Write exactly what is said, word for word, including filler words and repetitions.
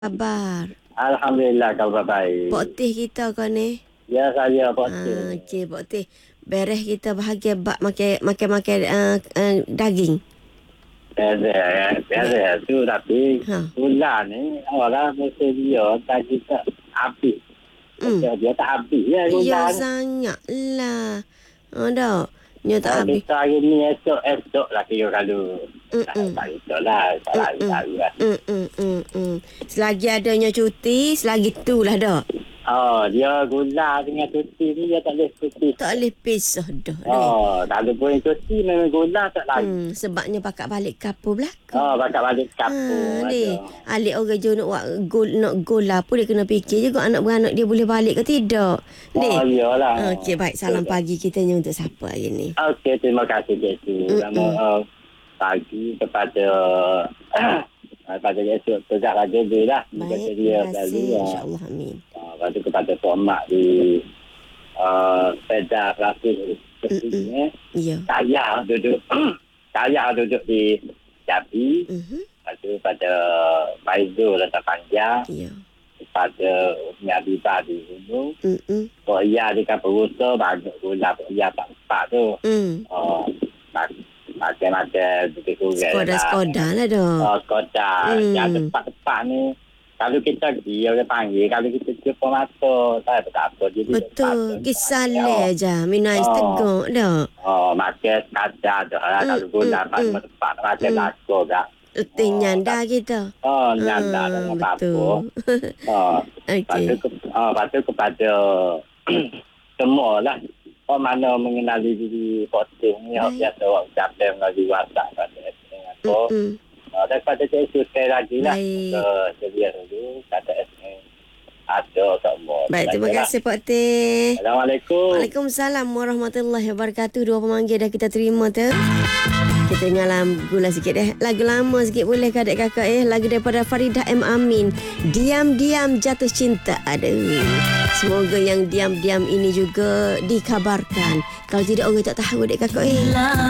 Khabar? Alhamdulillah khabar baik. Pok teh kita kan ni? Ya saya Pok Ah, Teh. okey, Pok teh. Beres kita bahagia bak makan makan makan uh, uh, daging. Ada, ada tu tapi Ha. gula ni orang mesti dia tak kita habis. Hmm. Dia, dia tak habis ya gula Ya ni. sangat lah. Ada. Nya tak Ah, habis. kita hari ni esok esok lah kira kalau Mm, tak mm. tak esok lah tak lari lari lah. Hmm, hmm, hmm, hmm. Selagi adanya cuti, selagi tu lah dah. Oh dia gula dengan cuti ni dia tak boleh cuti. Tak boleh pisah dah. Oh. Oh kalau boleh cuti memang gula tak lari. Hmm, sebabnya pakat balik kapur belakang. Oh bakal balik Ha, kampung ni ada. alik orang je nak buat gol nak gola pun dia kena fikir juga anak beranak dia boleh balik ke tidak. Ni. Oh iyalah. Okey, baik, salam pagi kita ni untuk siapa hari ni? Okey, terima kasih Jessie. Selamat uh, pagi kepada kepada Jessie tegak raja dia lah. Baik, dia terima kasih. ya. InsyaAllah, amin. Uh, lepas tu kepada Tok Mak di uh, Peda Rasul Kesini. Ya. Saya duduk saya duduk di Jambi. Mhm. Lepas tu pada Faizul Letak Panjang. Ya. Pada Umi Abibah di Gunung. Mhm. Kok iya di Kapurusa banyak gula. Kok iya tak empat tu. Hmm. Oh, macam-macam begitu kurang. Skoda-skoda lah dah. Oh, Skoda. Hmm. Yang tempat-tempat ni, kalau kita dia orang panggil, kalau kita jumpa mata, tak apa apa. Jadi Betul. Kisah le aja. Minum ais Oh. tegak dah. Oh, makan sekadar tu. lah. Kalau Hmm, gula hmm, pada hmm. tempat, macam Hmm. laku tak. Letih nyanda kita. Oh, nyanda Ah, dengan apa. betul. Oh, lepas Okey. tu, ke- oh, lepas tu kepada semua lah. Oh, mana mengenali diri posting ni, Baik. biasa orang ucapkan melalui WhatsApp pada S M S aku. Mm-mm. Uh, daripada saya sekali lagi lah. Baik. Ke sedia dulu, kata S M S. Ada semua. Baik, terima Baiklah. kasih Pak Teh. Assalamualaikum. Waalaikumsalam warahmatullahi wabarakatuh. Dua pemanggil dah kita terima tu. Kita dengar lagu lah sikit eh. Lagu lama sikit boleh ke adik kakak eh. Lagu daripada Faridah M. Amin. Diam-diam jatuh cinta. Aduh. Semoga yang diam-diam ini juga dikabarkan. Kalau tidak orang tak tahu adik kakak eh.